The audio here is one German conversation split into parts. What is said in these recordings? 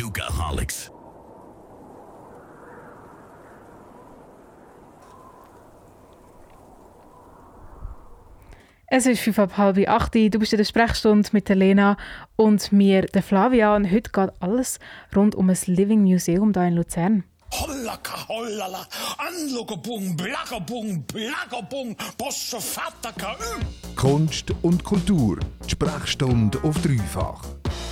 Lookaholics. Es ist 7:30. Du bist in der Sprechstunde mit der Lena und mir, der Flavia. Und heute geht alles rund um das Living Museum hier in Luzern. Hollaka, hollala, anlokabung, blakabung, blakabung, posse fataka. Kunst und Kultur. Die Sprechstunde auf dreifach.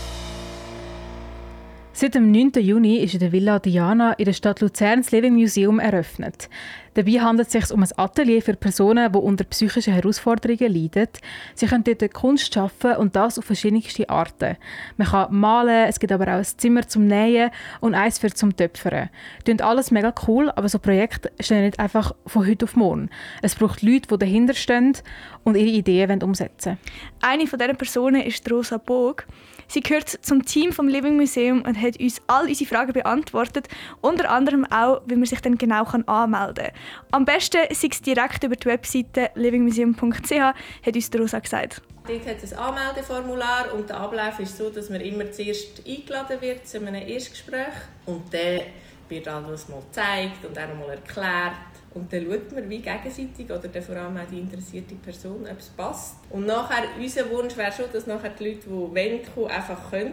Seit dem 9. Juni ist in der Villa Diana in der Stadt Luzern das Living Museum eröffnet. Dabei handelt es sich um ein Atelier für Personen, die unter psychischen Herausforderungen leiden. Sie können dort Kunst schaffen und das auf verschiedenste Arten. Man kann malen, es gibt aber auch ein Zimmer zum Nähen und eins für zum Töpfern. Das klingt alles mega cool, aber so Projekte stehen nicht einfach von heute auf morgen. Es braucht Leute, die dahinter stehen und ihre Ideen umsetzen wollen. Eine von diesen Personen ist Rosa Bog. Sie gehört zum Team vom Living Museum und hat uns all unsere Fragen beantwortet, unter anderem auch, wie man sich dann genau anmelden kann. Am besten sei es direkt über die Webseite livingmuseum.ch, hat uns Rosa gesagt. Dort hat es ein Anmeldeformular und der Ablauf ist so, dass man immer zuerst eingeladen wird zu einem Erstgespräch und dann wird alles mal gezeigt und auch mal erklärt. Und dann schaut man wie gegenseitig oder dann vor allem auch die interessierte Person, ob es passt. Und nachher, unser Wunsch wäre schon, dass nachher die Leute, die kommen, einfach kommen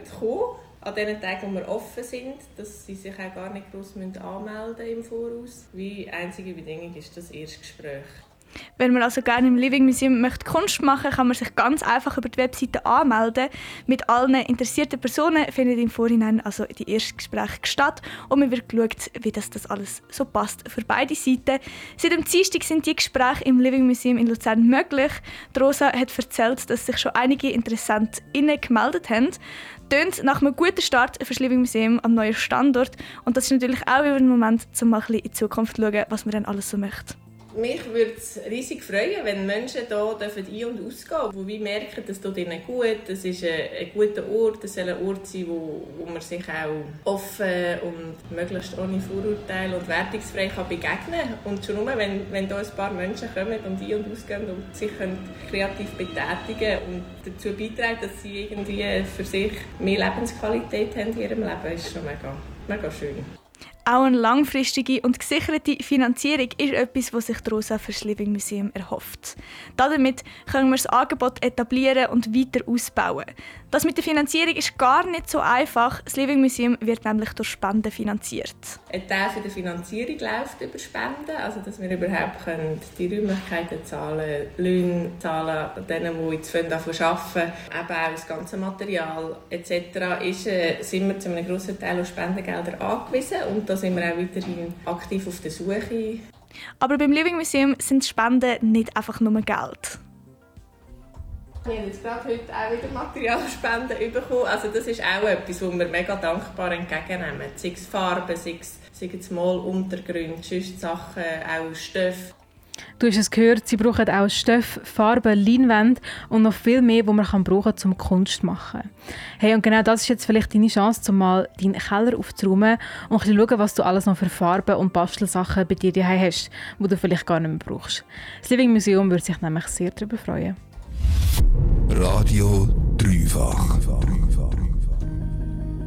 an den Tagen, wo wir offen sind, dass sie sich auch gar nicht gross anmelden im Voraus. Die einzige Bedingung ist das Erstgespräch. Wenn man also gerne im Living Museum möchte Kunst machen, kann man sich ganz einfach über die Webseite anmelden. Mit allen interessierten Personen findet im Vorhinein also die Erstgespräche statt und man wird geschaut, wie das alles so passt für beide Seiten. Seit dem Dienstag sind die Gespräche im Living Museum in Luzern möglich. Die Rosa hat erzählt, dass sich schon einige InteressentInnen gemeldet haben. Tönt nach einem guten Start für das Living Museum am neuen Standort. Und das ist natürlich auch wieder ein Moment, um mal ein bisschen in die Zukunft zu schauen, was man dann alles so möchte. Mich würde es riesig freuen, wenn Menschen hier ein- und ausgehen dürfen, die merken, dass es ihnen gut ist. Es ist ein guter Ort, es soll ein Ort sein, wo man sich auch offen und möglichst ohne Vorurteile und wertungsfrei begegnen kann. Und schon nur, wenn hier ein paar Menschen kommen und ein- und ausgehen und sich kreativ betätigen und dazu beitragen, dass sie irgendwie für sich mehr Lebensqualität haben in ihrem Leben, ist schon mega, mega schön. Auch eine langfristige und gesicherte Finanzierung ist etwas, was sich die Rosa für das Living Museum erhofft. Damit können wir das Angebot etablieren und weiter ausbauen. Das mit der Finanzierung ist gar nicht so einfach. Das Living Museum wird nämlich durch Spenden finanziert. Ein Teil der Finanzierung läuft über Spenden, also dass wir überhaupt die Räumlichkeiten zahlen, Löhne zahlen, denen, die jetzt arbeiten, eben auch das ganze Material etc. Sind wir zu einem grossen Teil auf Spendengelder angewiesen und da sind wir auch weiterhin aktiv auf der Suche. Aber beim Living Museum sind Spenden nicht einfach nur Geld. Wir haben jetzt gerade heute auch wieder Materialspenden bekommen. Also das ist auch etwas, wo wir mega dankbar entgegennehmen. Sei es Farben, sei es mal Untergründe, sonst Sachen, auch Stoffe. Du hast es gehört, sie brauchen auch Stoff, Farben, Leinwände und noch viel mehr, was man brauchen kann, um Kunst zu machen. Hey, und genau das ist jetzt vielleicht deine Chance, um mal deinen Keller aufzuräumen und zu schauen, was du alles noch für Farben und Bastelsachen bei dir daheim hast, die du vielleicht gar nicht mehr brauchst. Das Living Museum würde sich nämlich sehr darüber freuen. Radio dreifach.